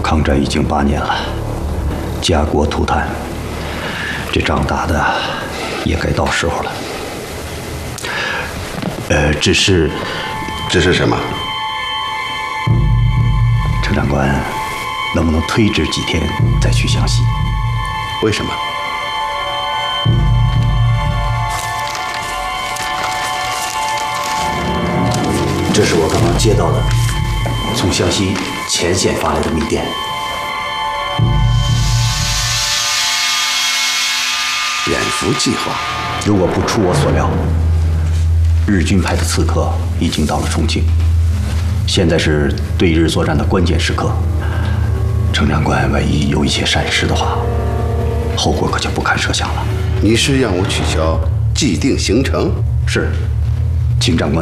抗战已经8年了，家国涂炭，这仗打的也该到时候了。只是什么？ 程长官，能不能推迟几天再去湘西？ 为什么？ 这是我刚刚接到的，从湘西前线发来的密电。 远伏计划， 如果不出我所料，日军派的刺客已经到了重庆，现在是对日作战的关键时刻。程长官万一有一些闪失的话，后果可就不堪设想了。 你是让我取消既定行程？ 是，请长官